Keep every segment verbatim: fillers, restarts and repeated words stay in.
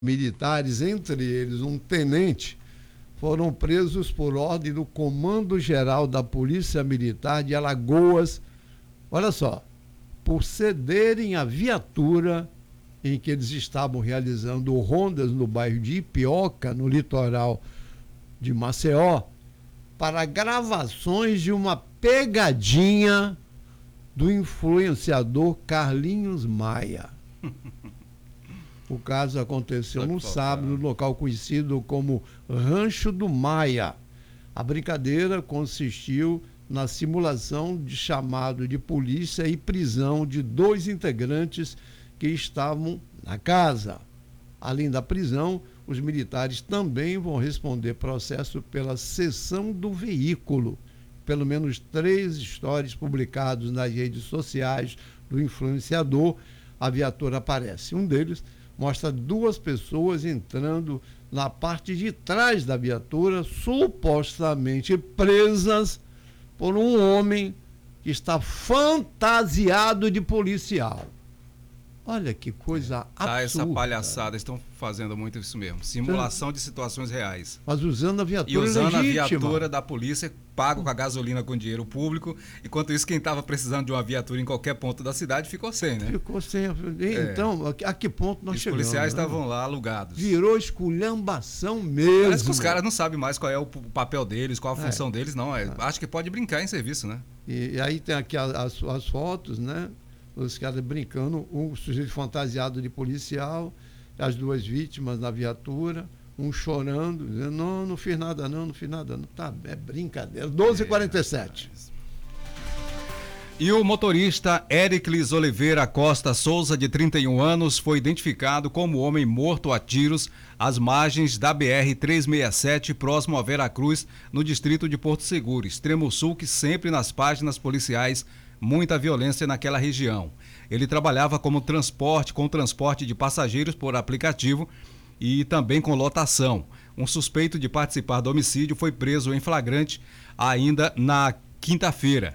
militares, entre eles um tenente, foram presos por ordem do Comando Geral da Polícia Militar de Alagoas, olha só, por cederem a viatura em que eles estavam realizando rondas no bairro de Ipioca, no litoral de Maceió, para gravações de uma pegadinha do influenciador Carlinhos Maia. O caso aconteceu no sábado, no local conhecido como Rancho do Maia. A brincadeira consistiu na simulação de chamado de polícia e prisão de dois integrantes que estavam na casa. Além da prisão, os militares também vão responder processo pela cessão do veículo. Pelo menos três stories publicados nas redes sociais do influenciador, a viatura aparece. Um deles mostra duas pessoas entrando na parte de trás da viatura, supostamente presas por um homem que está fantasiado de policial. Olha que coisa é, tá, absurda. Essa palhaçada, estão fazendo muito isso mesmo. Simulação de situações reais. Mas usando a viatura E usando legítima. a viatura da polícia, pago com a gasolina com dinheiro público. Enquanto isso, quem estava precisando de uma viatura em qualquer ponto da cidade ficou sem, né? Ficou sem. Então, é. a que ponto nós Os chegamos? Os policiais né? estavam lá alugados. Virou esculhambação mesmo. Parece que os caras não sabem mais qual é o papel deles, qual a função é. deles, não. É, é. Acho que pode brincar em serviço, né? E, e aí tem aqui as, as fotos, né? Os caras brincando, um sujeito fantasiado de policial, as duas vítimas na viatura, um chorando, dizendo, não, não fiz nada não, não fiz nada não. Tá, é brincadeira. doze e quarenta e sete. E o motorista Éricles Oliveira Costa Souza, de trinta e um anos, foi identificado como homem morto a tiros às margens da B R trezentos e sessenta e sete, próximo a Veracruz, no distrito de Porto Seguro, extremo sul, que sempre nas páginas policiais muita violência naquela região. Ele trabalhava como transporte, com transporte de passageiros por aplicativo e também com lotação. Um suspeito de participar do homicídio foi preso em flagrante ainda na quinta-feira.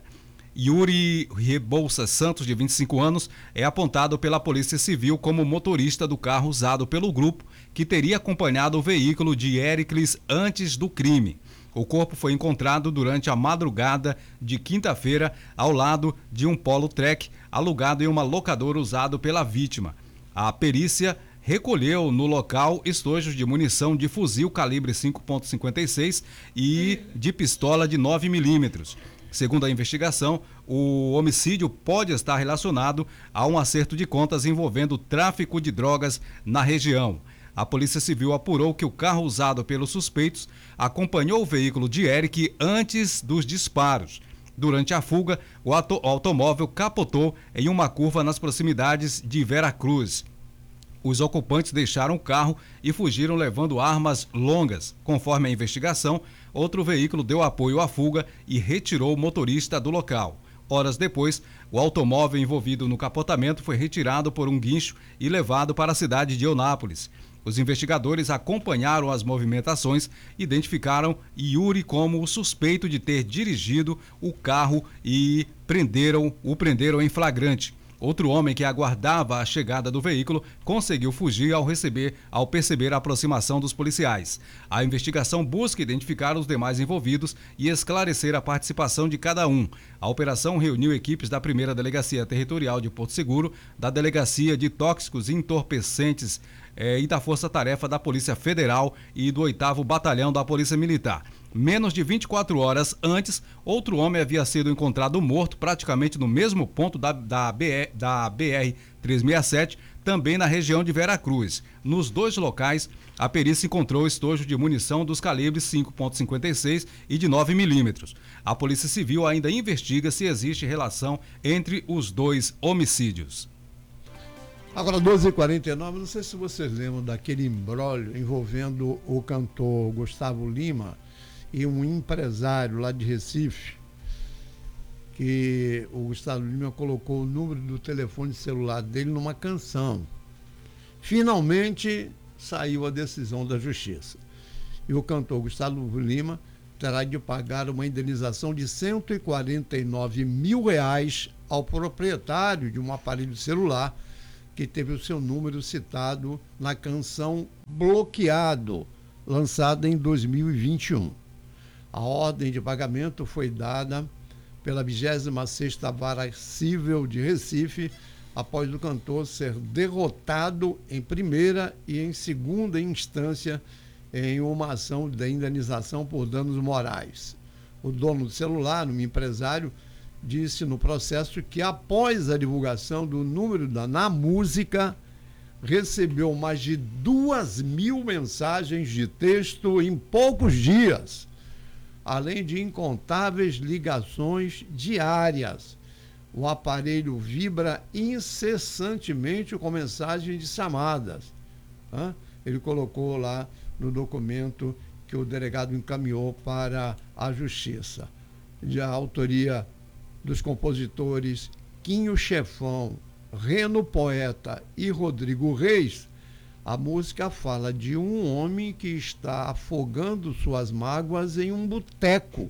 Yuri Rebouça Santos, de vinte e cinco anos, é apontado pela Polícia Civil como motorista do carro usado pelo grupo que teria acompanhado o veículo de Éricles antes do crime. O corpo foi encontrado durante a madrugada de quinta-feira ao lado de um Polo Trek alugado em uma locadora usado pela vítima. A perícia recolheu no local estojos de munição de fuzil calibre cinco ponto cinquenta e seis e de pistola de nove milímetros. Segundo a investigação, o homicídio pode estar relacionado a um acerto de contas envolvendo tráfico de drogas na região. A Polícia Civil apurou que o carro usado pelos suspeitos acompanhou o veículo de Eric antes dos disparos. Durante a fuga, o automóvel capotou em uma curva nas proximidades de Veracruz. Os ocupantes deixaram o carro e fugiram levando armas longas. Conforme a investigação, outro veículo deu apoio à fuga e retirou o motorista do local. Horas depois, o automóvel envolvido no capotamento foi retirado por um guincho e levado para a cidade de Eunápolis. Os investigadores acompanharam as movimentações, identificaram Yuri como o suspeito de ter dirigido o carro e prenderam, o prenderam em flagrante. Outro homem que aguardava a chegada do veículo conseguiu fugir ao receber, ao perceber a aproximação dos policiais. A investigação busca identificar os demais envolvidos e esclarecer a participação de cada um. A operação reuniu equipes da primeira Delegacia Territorial de Porto Seguro, da Delegacia de Tóxicos e Entorpecentes eh, e da Força Tarefa da Polícia Federal e do oitavo Batalhão da Polícia Militar. Menos de vinte e quatro horas antes, outro homem havia sido encontrado morto praticamente no mesmo ponto da, da, B R, da B R trezentos e sessenta e sete, também na região de Veracruz. Nos dois locais, a perícia encontrou estojo de munição dos calibres cinco ponto cinquenta e seis e de nove milímetros. A Polícia Civil ainda investiga se existe relação entre os dois homicídios. Agora, doze e quarenta e nove, não sei se vocês lembram daquele imbróglio envolvendo o cantor Gustavo Lima e um empresário lá de Recife, que o Gustavo Lima colocou o número do telefone celular dele numa canção. Finalmente saiu a decisão da justiça. E o cantor Gustavo Lima terá de pagar uma indenização de cento e quarenta e nove mil reais ao proprietário de um aparelho celular que teve o seu número citado na canção Bloqueado, lançada em dois mil e vinte e um. A ordem de pagamento foi dada pela vigésima sexta Vara Cível de Recife, após o cantor ser derrotado em primeira e em segunda instância em uma ação de indenização por danos morais. O dono do celular, um empresário, disse no processo que após a divulgação do número da, na música, recebeu mais de duas mil mensagens de texto em poucos dias, além de incontáveis ligações diárias. O aparelho vibra incessantemente com mensagens de chamadas. Hã? Ele colocou lá no documento que o delegado encaminhou para a Justiça. De autoria dos compositores Quinho Chefão, Reno Poeta e Rodrigo Reis, a música fala de um homem que está afogando suas mágoas em um boteco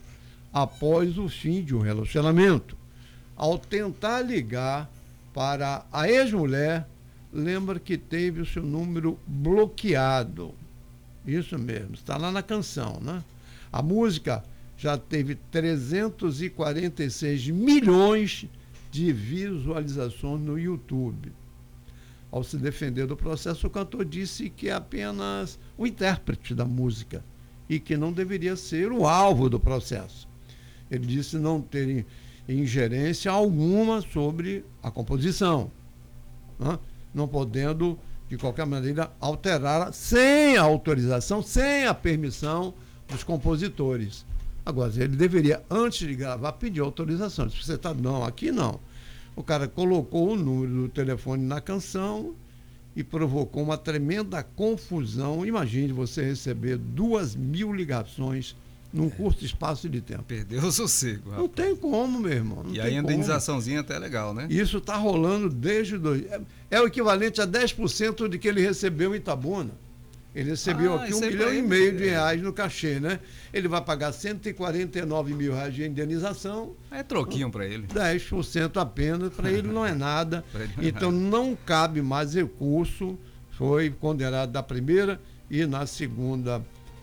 após o fim de um relacionamento. Ao tentar ligar para a ex-mulher, lembra que teve o seu número bloqueado. Isso mesmo, está lá na canção, né? A música já teve trezentos e quarenta e seis milhões de visualizações no YouTube. Ao se defender do processo, o cantor disse que é apenas o intérprete da música e que não deveria ser o alvo do processo. Ele disse não ter ingerência alguma sobre a composição, né? Não podendo, de qualquer maneira, alterá-la sem a autorização, sem a permissão dos compositores. Agora, ele deveria, antes de gravar, pedir autorização. Se você está, não, aqui não. O cara colocou o número do telefone na canção e provocou uma tremenda confusão. Imagine você receber duas mil ligações num curto espaço de tempo. Perdeu o sossego, rapaz. Não tem como, meu irmão. Não e tem aí a como. indenizaçãozinha até é legal, né? Isso está rolando desde... Dois... É, é o equivalente a dez por cento de que ele recebeu em Itabuna. Ele recebeu Ah, aqui um isso aí milhão pra e ele, meio é. de reais no cachê, né? Ele vai pagar cento e quarenta e nove mil reais de indenização. É troquinho para ele. dez por cento apenas, para ele não é nada. Pra ele não é Então nada. não cabe mais recurso. Foi condenado da primeira e na segunda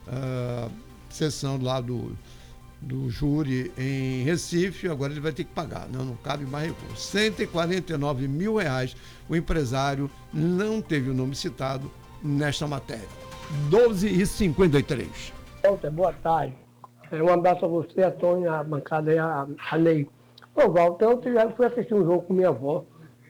uh, sessão lá do, do júri em Recife. Agora ele vai ter que pagar. Não, não cabe mais recurso. cento e quarenta e nove mil reais. O empresário não teve o nome citado nesta matéria. doze e cinquenta e três. Walter, boa tarde. Um abraço a você, a Tony, a bancada e a, a Ney. Ô, Walter, ontem eu fui assistir um jogo com minha avó,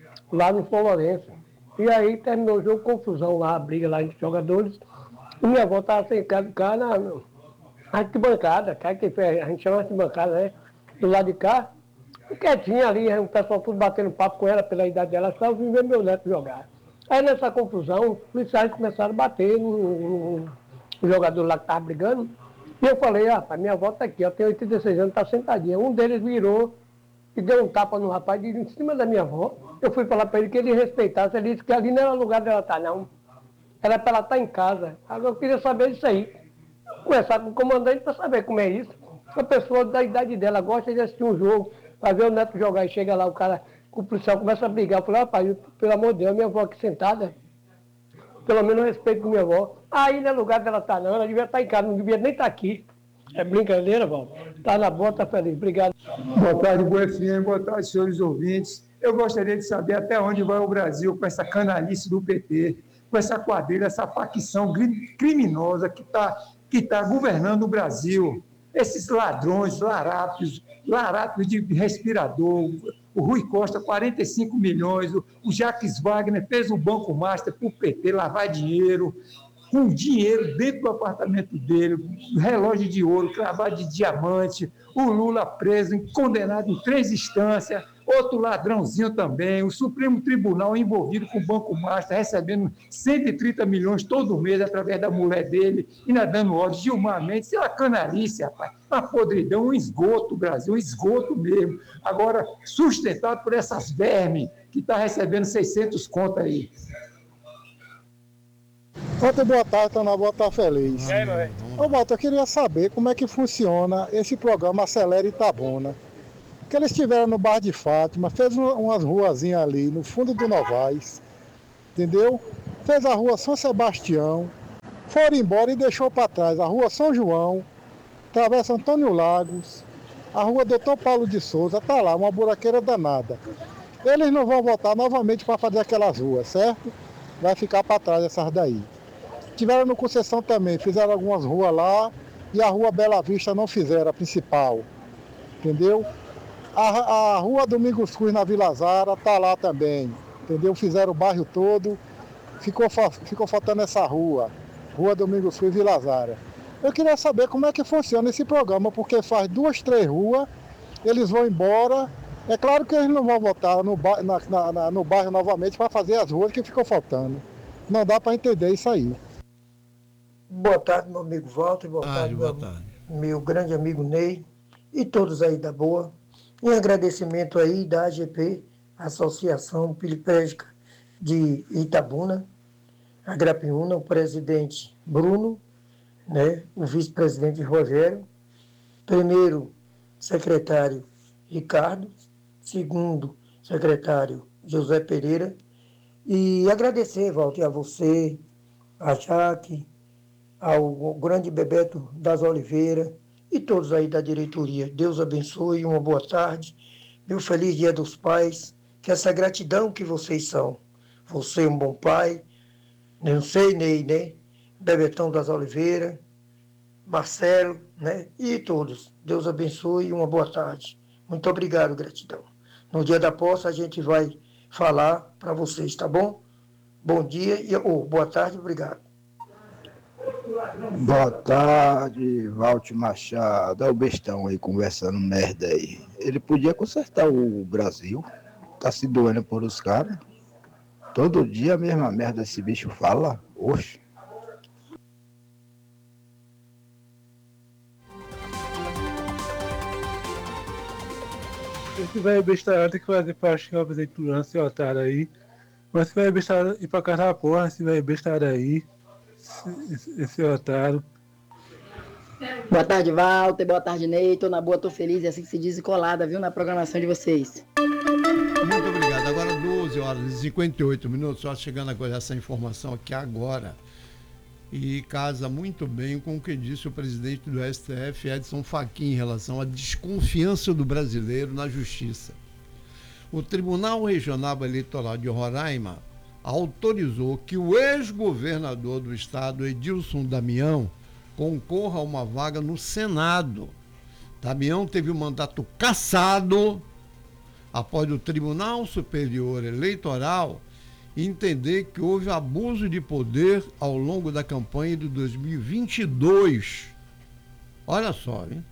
lá no São Lourenço. E aí terminou o jogo, confusão lá, a briga lá entre jogadores. E minha avó estava sentada cá na, na arquibancada, cá que a gente chama de arquibancada, né? Do lado de cá. E quietinha ali, o pessoal tudo batendo papo com ela pela idade dela, só eu vim ver meu neto jogar. Aí nessa confusão, os policiais começaram a bater no, no, no jogador lá que estava brigando. E eu falei, rapaz, minha avó está aqui, ela tem oitenta e seis anos, está sentadinha. Um deles virou e deu um tapa no rapaz de, em cima da minha avó. Eu fui falar para ele que ele respeitasse. Ele disse que ali não era o lugar dela estar, não. Era para ela estar em casa. Agora eu queria saber disso aí. Conversar com o comandante para saber como é isso. Uma pessoa da idade dela gosta de assistir um jogo, para ver o neto jogar e chega lá, o cara... O policial começa a brigar. Eu falei, rapaz, pelo amor de Deus, minha avó aqui sentada, pelo menos respeito com minha avó. Aí não é lugar dela estar, não, ela devia estar em casa, não devia nem estar aqui. É brincadeira, Val. Tá na boa, tá feliz. Obrigado. Boa tarde, Boa F M, boa tarde, senhores ouvintes. Eu gostaria de saber até onde vai o Brasil com essa canalice do P T, com essa quadrilha, essa facção criminosa que está que tá governando o Brasil. Esses ladrões, larápios, larápios de respirador, o Rui Costa, quarenta e cinco milhões, o, o Jacques Wagner fez um banco master para o P T lavar dinheiro, com dinheiro dentro do apartamento dele, relógio de ouro, cravado de diamante, o Lula preso, condenado em três instâncias, outro ladrãozinho também, o Supremo Tribunal envolvido com o Banco Master, recebendo cento e trinta milhões todo mês através da mulher dele, ainda dando ordem, Gilmar Mendes, isso é uma canalice, rapaz, uma podridão, um esgoto, Brasil, um esgoto mesmo. Agora, sustentado por essas vermes que estão recebendo seiscentos contas aí. Walter, boa tarde, tá na boa, tá feliz. E aí, meu velho? Ô, Walter, eu queria saber como é que funciona esse programa Acelera Itabuna. Que eles estiveram no Bar de Fátima, fez uma- umas ruazinhas ali no fundo do Novaes, entendeu? Fez a rua São Sebastião, foram embora e deixou para trás a rua São João, Travessa Antônio Lagos, a rua Doutor Paulo de Souza, tá lá, uma buraqueira danada. Eles não vão voltar novamente para fazer aquelas ruas, certo? Vai ficar para trás essas daí. Tiveram no Conceição também, fizeram algumas ruas lá e a rua Bela Vista não fizeram, a principal, entendeu? A, a rua Domingos Cruz na Vila Zara tá lá também, entendeu? Fizeram o bairro todo, ficou, ficou faltando essa rua, Rua Domingos Cruz, Vila Zara. Eu queria saber como é que funciona esse programa, porque faz duas, três ruas, eles vão embora. É claro que eles não vão voltar no, ba na, na, na, no bairro novamente para fazer as ruas que ficam faltando. Não dá para entender isso aí. Boa tarde, meu amigo Walter. Boa Ah, tarde, boa meu, tarde. meu grande amigo Ney. E todos aí da boa. Em agradecimento aí da A G P, Associação Pilipégica de Itabuna, a Grapiúna, o presidente Bruno, né, o vice-presidente Rogério, primeiro secretário Ricardo, segundo secretário José Pereira, e agradecer, Walter, a você, a Jaque, ao grande Bebeto das Oliveiras e todos aí da diretoria. Deus abençoe, uma boa tarde, meu feliz Dia dos Pais, que essa gratidão que vocês são, você é um bom pai, não sei, Ney, né? Bebetão das Oliveiras, Marcelo, né? E todos. Deus abençoe e uma boa tarde. Muito obrigado, gratidão. No dia da posse a gente vai falar para vocês, tá bom? Bom dia e oh, boa tarde, obrigado. Boa tarde, Walter Machado. É o bestão aí conversando merda aí. Ele podia consertar o Brasil. Tá se doendo por os caras. Todo dia a mesma merda esse bicho fala. Oxe. Esse velho bestarado tem que fazer faxina, aventura, esse otário aí. Mas esse velho bestarado ir pra casa da porra, esse velho bestarado aí. Esse, esse, esse otário. Boa tarde, Walter. Boa tarde, Ney. Tô na boa, tô feliz. É assim que se diz e colada, viu? Na programação de vocês. Muito obrigado. Agora doze horas e cinquenta e oito minutos, só chegando a colher essa informação aqui agora. E casa muito bem com o que disse o presidente do S T F, Edson Fachin, em relação à desconfiança do brasileiro na justiça. O Tribunal Regional Eleitoral de Roraima autorizou que o ex-governador do estado, Edilson Damião, concorra a uma vaga no Senado. Damião teve o mandato cassado após o Tribunal Superior Eleitoral entender que houve abuso de poder ao longo da campanha de dois mil e vinte e dois. Olha só, hein?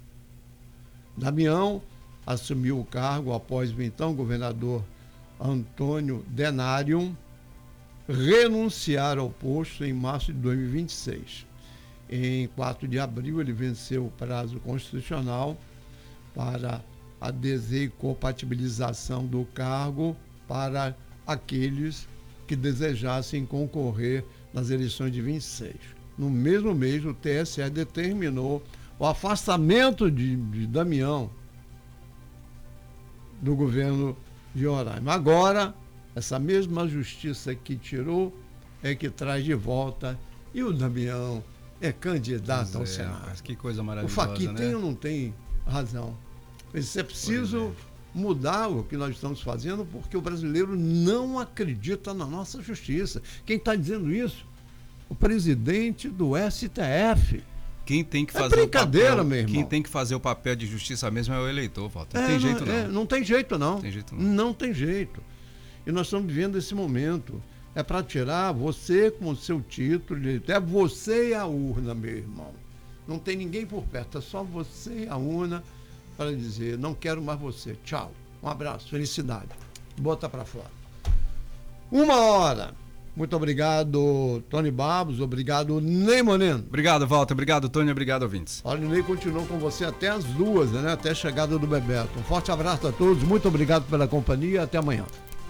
Damião assumiu o cargo após o então governador Antônio Denário renunciar ao posto em março de dois mil e vinte e seis. Em quatro de abril, ele venceu o prazo constitucional para a desincompatibilização do cargo para aqueles que desejassem concorrer nas eleições de vinte e seis. No mesmo mês, o T S E determinou o afastamento de, de Damião do governo de Roraima. Agora, essa mesma justiça que tirou é que traz de volta, e o Damião é candidato ao é, Senado. Mas que coisa O maravilhosa, Fachin né? tem ou não tem razão? Isso é preciso mudar o que nós estamos fazendo, porque o brasileiro não acredita na nossa justiça. Quem está dizendo isso? O presidente do S T F. Quem tem que É fazer brincadeira, o papel, meu irmão. Quem tem que fazer o papel de justiça mesmo é o eleitor, Walter. Não É, tem jeito não. é, não tem jeito não. Tem jeito não. Não tem jeito. E nós estamos vivendo esse momento. É para tirar você com o seu título, é você e a urna, meu irmão. Não tem ninguém por perto, é só você e a urna para dizer, não quero mais você. Tchau. Um abraço, felicidade. Bota para fora. Uma hora. Muito obrigado, Tony Babos. Obrigado, Ney Moneno. Obrigado, Walter. Obrigado, Tony. Obrigado, ouvintes. Olha, o Ney continuou com você até as duas, né? Até a chegada do Bebeto. Um forte abraço a todos. Muito obrigado pela companhia. Até amanhã.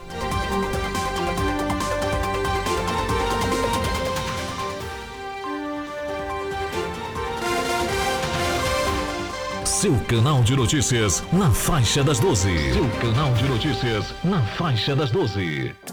Seu canal de notícias na faixa das doze. Seu canal de notícias na faixa das doze.